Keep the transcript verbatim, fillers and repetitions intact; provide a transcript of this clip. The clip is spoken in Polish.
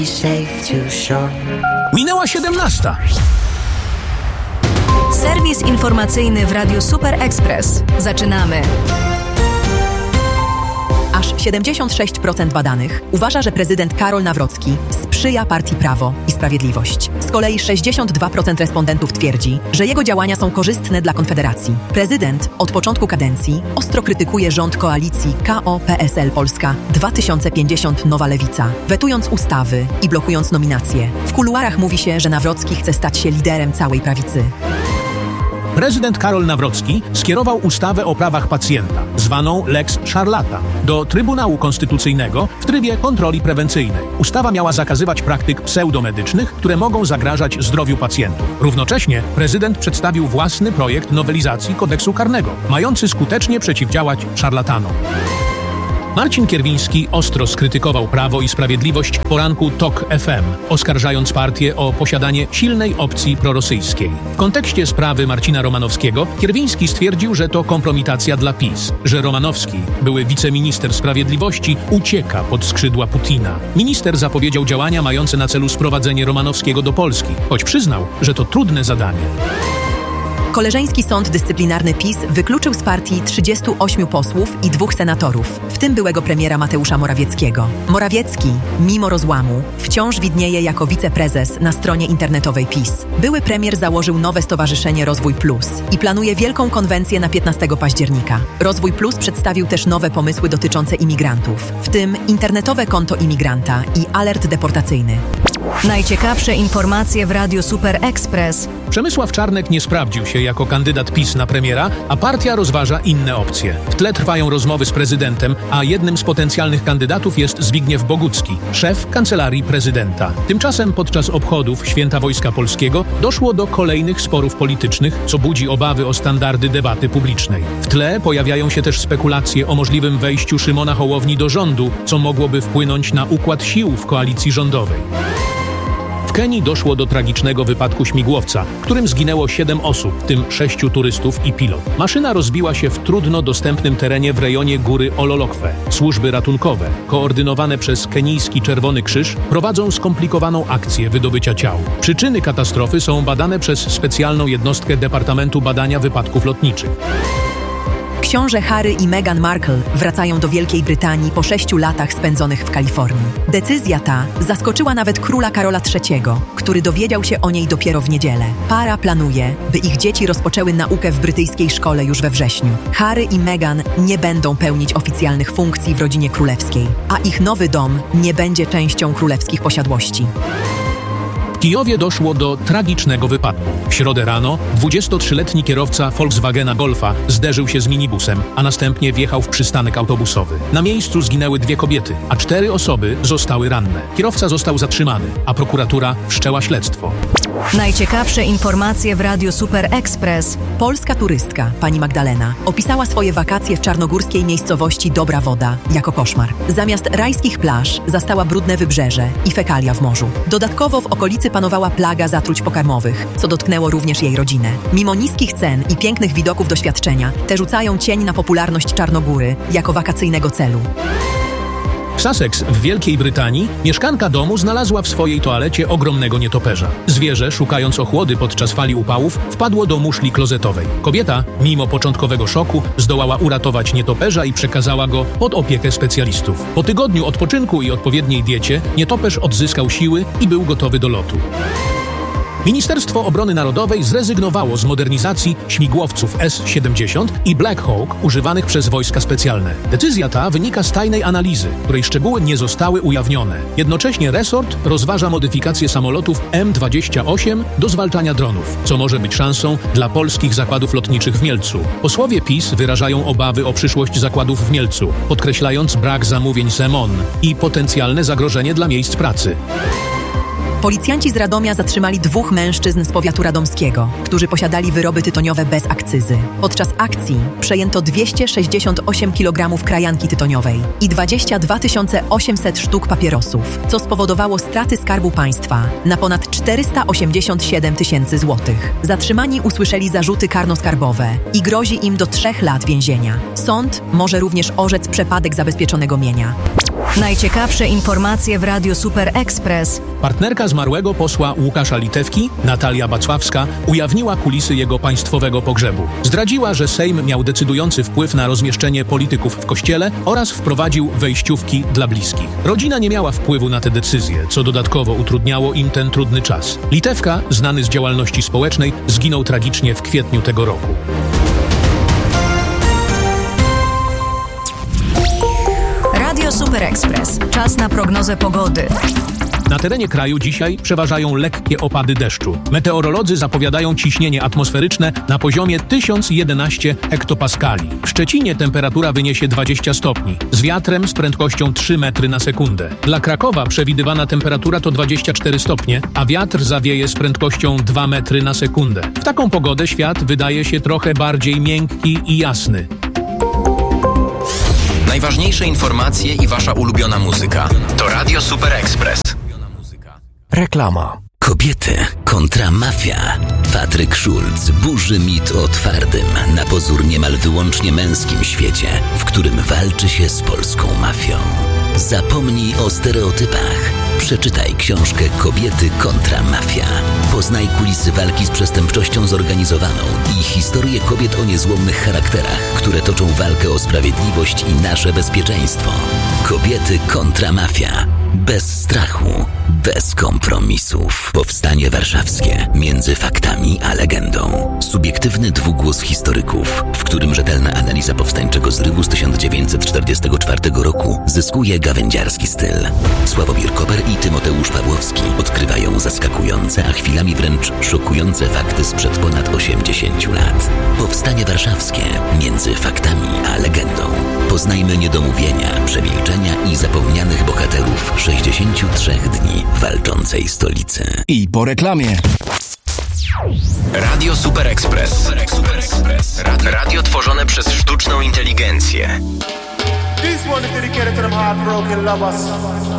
Minęła siedemnasta. Serwis informacyjny w Radiu Super Express. Zaczynamy. Aż siedemdziesiąt sześć procent badanych uważa, że prezydent Karol Nawrocki sprzyja partii Prawo i Sprawiedliwość. Z kolei sześćdziesiąt dwa procent respondentów twierdzi, że jego działania są korzystne dla Konfederacji. Prezydent od początku kadencji ostro krytykuje rząd koalicji K O P S L Polska dwa tysiące pięćdziesiąt Nowa Lewica, wetując ustawy i blokując nominacje. W kuluarach mówi się, że Nawrocki chce stać się liderem całej prawicy. Prezydent Karol Nawrocki skierował ustawę o prawach pacjenta, zwaną Lex Szarlata, do Trybunału Konstytucyjnego w trybie kontroli prewencyjnej. Ustawa miała zakazywać praktyk pseudomedycznych, które mogą zagrażać zdrowiu pacjentów. Równocześnie prezydent przedstawił własny projekt nowelizacji kodeksu karnego, mający skutecznie przeciwdziałać szarlatanom. Marcin Kierwiński ostro skrytykował Prawo i Sprawiedliwość w poranku Tok F M, oskarżając partię o posiadanie silnej opcji prorosyjskiej. W kontekście sprawy Marcina Romanowskiego Kierwiński stwierdził, że to kompromitacja dla PiS, że Romanowski, były wiceminister sprawiedliwości, ucieka pod skrzydła Putina. Minister zapowiedział działania mające na celu sprowadzenie Romanowskiego do Polski, choć przyznał, że to trudne zadanie. Koleżeński Sąd Dyscyplinarny PiS wykluczył z partii trzydziestu ośmiu posłów i dwóch senatorów, w tym byłego premiera Mateusza Morawieckiego. Morawiecki, mimo rozłamu, wciąż widnieje jako wiceprezes na stronie internetowej PiS. Były premier założył nowe stowarzyszenie Rozwój Plus i planuje wielką konwencję na piętnastego października. Rozwój Plus przedstawił też nowe pomysły dotyczące imigrantów, w tym internetowe konto imigranta i alert deportacyjny. Najciekawsze informacje w Radiu Super Express. Przemysław Czarnek nie sprawdził się jako kandydat PiS na premiera, a partia rozważa inne opcje. W tle trwają rozmowy z prezydentem, a jednym z potencjalnych kandydatów jest Zbigniew Bogucki, szef Kancelarii Prezydenta. Tymczasem podczas obchodów Święta Wojska Polskiego doszło do kolejnych sporów politycznych, co budzi obawy o standardy debaty publicznej. W tle pojawiają się też spekulacje o możliwym wejściu Szymona Hołowni do rządu, co mogłoby wpłynąć na układ sił w koalicji rządowej. W Kenii doszło do tragicznego wypadku śmigłowca, w którym zginęło siedem osób, w tym sześciu turystów i pilot. Maszyna rozbiła się w trudno dostępnym terenie w rejonie góry Ololokwe. Służby ratunkowe, koordynowane przez kenijski Czerwony Krzyż, prowadzą skomplikowaną akcję wydobycia ciał. Przyczyny katastrofy są badane przez specjalną jednostkę Departamentu Badania Wypadków Lotniczych. Książę Harry i Meghan Markle wracają do Wielkiej Brytanii po sześciu latach spędzonych w Kalifornii. Decyzja ta zaskoczyła nawet króla Karola trzeciego, który dowiedział się o niej dopiero w niedzielę. Para planuje, by ich dzieci rozpoczęły naukę w brytyjskiej szkole już we wrześniu. Harry i Meghan nie będą pełnić oficjalnych funkcji w rodzinie królewskiej, a ich nowy dom nie będzie częścią królewskich posiadłości. W Kijowie doszło do tragicznego wypadku. W środę rano dwudziestotrzyletni kierowca Volkswagena Golfa zderzył się z minibusem, a następnie wjechał w przystanek autobusowy. Na miejscu zginęły dwie kobiety, a cztery osoby zostały ranne. Kierowca został zatrzymany, a prokuratura wszczęła śledztwo. Najciekawsze informacje w Radiu Super Express. Polska turystka, pani Magdalena, opisała swoje wakacje w czarnogórskiej miejscowości Dobra Woda jako koszmar. Zamiast rajskich plaż zastała brudne wybrzeże i fekalia w morzu. Dodatkowo w okolicy panowała plaga zatruć pokarmowych, co dotknęło również jej rodzinę. Mimo niskich cen i pięknych widoków doświadczenia, te rzucają cień na popularność Czarnogóry jako wakacyjnego celu. W Sussex w Wielkiej Brytanii mieszkanka domu znalazła w swojej toalecie ogromnego nietoperza. Zwierzę, szukając ochłody podczas fali upałów, wpadło do muszli klozetowej. Kobieta, mimo początkowego szoku, zdołała uratować nietoperza i przekazała go pod opiekę specjalistów. Po tygodniu odpoczynku i odpowiedniej diecie nietoperz odzyskał siły i był gotowy do lotu. Ministerstwo Obrony Narodowej zrezygnowało z modernizacji śmigłowców S siedemdziesiąt i Black Hawk używanych przez wojska specjalne. Decyzja ta wynika z tajnej analizy, której szczegóły nie zostały ujawnione. Jednocześnie resort rozważa modyfikację samolotów M dwadzieścia osiem do zwalczania dronów, co może być szansą dla polskich zakładów lotniczych w Mielcu. Posłowie PiS wyrażają obawy o przyszłość zakładów w Mielcu, podkreślając brak zamówień z M O N i potencjalne zagrożenie dla miejsc pracy. Policjanci z Radomia zatrzymali dwóch mężczyzn z powiatu radomskiego, którzy posiadali wyroby tytoniowe bez akcyzy. Podczas akcji przejęto dwieście sześćdziesiąt osiem kilogramów krajanki tytoniowej i dwadzieścia dwa tysiące osiemset sztuk papierosów, co spowodowało straty Skarbu Państwa na ponad czterysta osiemdziesiąt siedem tysięcy złotych. Zatrzymani usłyszeli zarzuty karnoskarbowe i grozi im do trzech lat więzienia. Sąd może również orzec przepadek zabezpieczonego mienia. Najciekawsze informacje w Radiu Super Express. Partnerka zmarłego posła Łukasza Litewki, Natalia Bacławska, ujawniła kulisy jego państwowego pogrzebu. Zdradziła, że Sejm miał decydujący wpływ na rozmieszczenie polityków w kościele oraz wprowadził wejściówki dla bliskich. Rodzina nie miała wpływu na te decyzje, co dodatkowo utrudniało im ten trudny czas. Litewka, znany z działalności społecznej, zginął tragicznie w kwietniu tego roku. Radio Super Express. Czas na prognozę pogody. Na terenie kraju dzisiaj przeważają lekkie opady deszczu. Meteorolodzy zapowiadają ciśnienie atmosferyczne na poziomie tysiąc jedenaście hektopaskali. W Szczecinie temperatura wyniesie dwadzieścia stopni, z wiatrem z prędkością trzy metry na sekundę. Dla Krakowa przewidywana temperatura to dwadzieścia cztery stopnie, a wiatr zawieje z prędkością dwa metry na sekundę. W taką pogodę świat wydaje się trochę bardziej miękki i jasny. Najważniejsze informacje i wasza ulubiona muzyka to Radio Super Express. Reklama. Kobiety kontra mafia. Patryk Schulz burzy mit o twardym, na pozór niemal wyłącznie męskim świecie, w którym walczy się z polską mafią. Zapomnij o stereotypach. Przeczytaj książkę Kobiety kontra mafia. Poznaj kulisy walki z przestępczością zorganizowaną i historię kobiet o niezłomnych charakterach, które toczą walkę o sprawiedliwość i nasze bezpieczeństwo. Kobiety kontra mafia. Bez strachu, bez kompromisów. Powstanie warszawskie. Między faktami a legendą. Subiektywny dwugłos historyków, w którym rzetelna analiza powstańczego zrywu z tysiąc dziewięćset czterdziestego czwartego roku zyskuje gawędziarski styl. Sławomir Koper i Tymoteusz Pawłowski odkrywają zaskakujące, a chwilami wręcz szokujące fakty sprzed ponad osiemdziesięciu lat. Powstanie warszawskie. Między faktami a legendą. Poznajmy niedomówienia, przemilczenia i zapomnianych bohaterów sześćdziesięciu trzech dni walczącej stolicy. I po reklamie. Radio Super Express. Super Express. Radio, radio tworzone przez sztuczną inteligencję. This one is dedicated to them heartbroken lovers.